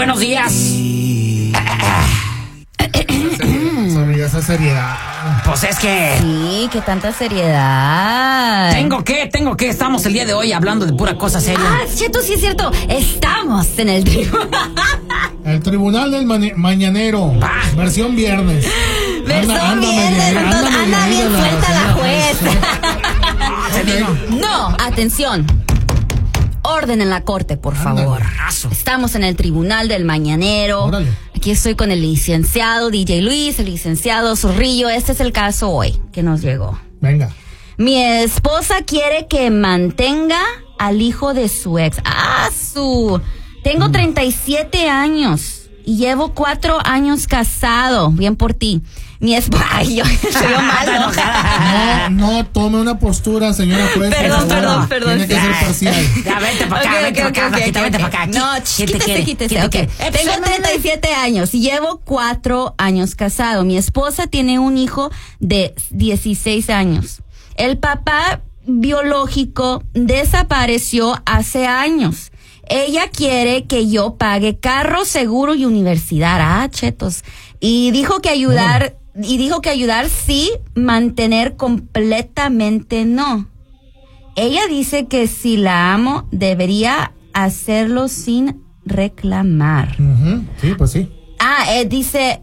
buenos días. Esa seriedad. Pues es que... Sí, qué tanta seriedad. Tengo que, estamos el día de hoy hablando de pura cosa seria. Ah, Cheto, sí es cierto. Estamos en el tribunal. El tribunal del mañanero. Versión viernes. Versión viernes. Anda bien suelta la juez. No, atención. Orden en la corte, por favor. Estamos en el tribunal del mañanero. Órale. Aquí estoy con el licenciado DJ Luis, el licenciado Zorrillo. Este es el caso hoy que nos llegó. Venga. Mi esposa quiere que mantenga al hijo de su ex. Tengo 37 años y llevo 4 años casado. Bien por ti. Mi esposa... Ay, yo estoy mal. No tome una postura, señora juez. Perdón. Tiene que ser parcial. Ya, vente para acá, vente para acá. No, quítese. Okay. Tengo 37 años y llevo 4 años casado. Mi esposa tiene un hijo de 16 años. El papá biológico desapareció hace años. Ella quiere que yo pague carro, seguro y universidad. Chetos. Y dijo que ayudar sí, mantener completamente no. Ella dice que si la amo, debería hacerlo sin reclamar. Sí, pues sí. Dice,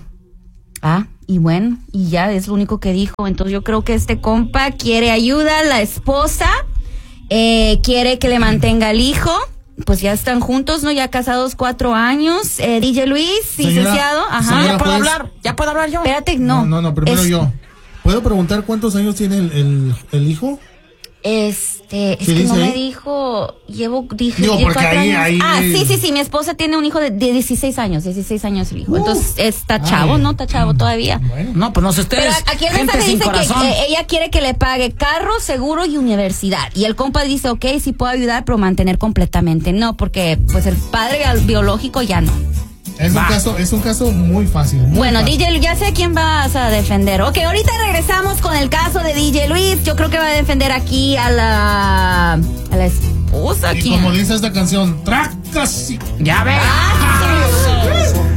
y bueno, y ya es lo único que dijo. Entonces yo creo que este compa quiere ayuda, la esposa, quiere que le mantenga al hijo. Pues ya están juntos, ¿no? Ya casados 4 años. DJ Luis, licenciado. Ajá. ¿Ya puedo hablar yo? Espérate, no. No, primero yo. ¿Puedo preguntar cuántos años tiene el hijo? Es que no me dijo, dije porque 4 ahí, años. ahí... Sí, mi esposa tiene un hijo de 16 años el hijo. Entonces, está chavo, ¿no? Está chavo todavía. Bueno. No, pues no sé ustedes. Pero aquí el mensaje dice que ella quiere que le pague carro, seguro y universidad. Y el compa dice, ok, sí puedo ayudar, pero mantener completamente no, porque pues el padre biológico ya no. Es un caso muy fácil. Bueno, fácil. DJ, ya sé a quién vas a defender. Ok, ahorita regresamos con el caso de DJ Luis. Yo creo que va a defender aquí a la esposa. Y como dice esta canción, tracas. Ya ves.